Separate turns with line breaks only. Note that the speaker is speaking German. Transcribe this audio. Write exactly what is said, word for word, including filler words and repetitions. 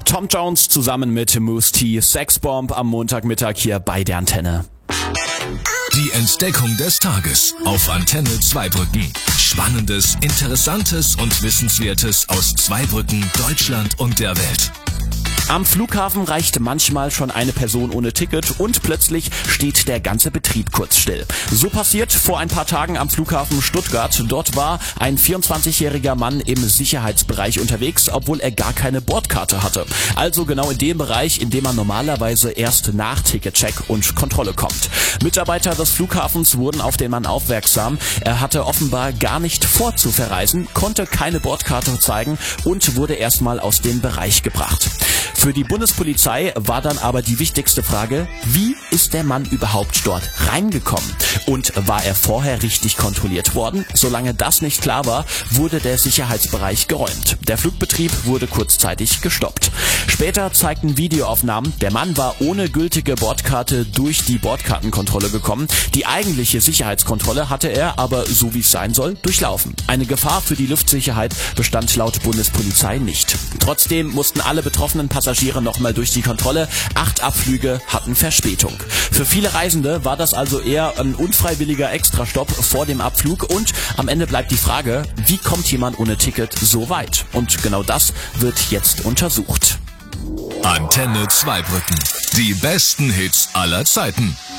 Tom Jones zusammen mit Mousse T, Sexbomb am Montagmittag hier bei der Antenne.
Die Entdeckung des Tages auf Antenne Zweibrücken. Spannendes, Interessantes und Wissenswertes aus Zweibrücken, Deutschland und der Welt.
Am Flughafen reicht manchmal schon eine Person ohne Ticket und plötzlich steht der ganze Betrieb kurz still. So passiert vor ein paar Tagen am Flughafen Stuttgart. Dort war ein vierundzwanzigjähriger Mann im Sicherheitsbereich unterwegs, obwohl er gar keine Bordkarte hatte. Also genau in dem Bereich, in dem man normalerweise erst nach Ticketcheck und Kontrolle kommt. Mitarbeiter des Flughafens wurden auf den Mann aufmerksam. Er hatte offenbar gar nicht vor zu verreisen, konnte keine Bordkarte zeigen und wurde erstmal aus dem Bereich gebracht. Für die Bundespolizei war dann aber die wichtigste Frage, wie ist der Mann überhaupt dort reingekommen? Und war er vorher richtig kontrolliert worden? Solange das nicht klar war, wurde der Sicherheitsbereich geräumt. Der Flugbetrieb wurde kurzzeitig gestoppt. Später zeigten Videoaufnahmen, der Mann war ohne gültige Bordkarte durch die Bordkartenkontrolle gekommen. Die eigentliche Sicherheitskontrolle hatte er aber, so wie es sein soll, durchlaufen. Eine Gefahr für die Luftsicherheit bestand laut Bundespolizei nicht. Trotzdem mussten alle betroffenen Passagiere nochmal durch die Kontrolle. Acht Abflüge hatten Verspätung. Für viele Reisende war das also eher ein unfreiwilliger Extrastopp vor dem Abflug und am Ende bleibt die Frage, wie kommt jemand ohne Ticket so weit? Und genau das wird jetzt untersucht.
Antenne Zweibrücken. Die besten Hits aller Zeiten.